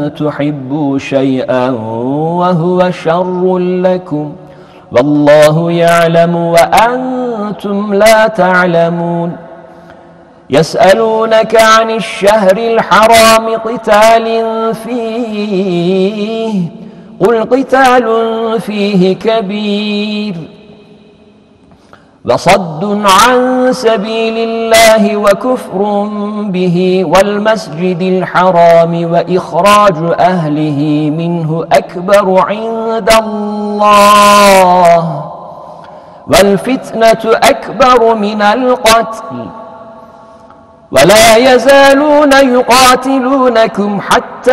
تحبوا شيئا وهو شر لكم والله يعلم وأنتم لا تعلمون يسألونك عن الشهر الحرام قتال فيه قل قتال فيه كبير وصد عن سبيل الله وكفر به والمسجد الحرام وإخراج أهله منه أكبر عند الله والفتنة أكبر من القتل ولا يزالون يقاتلونكم حتى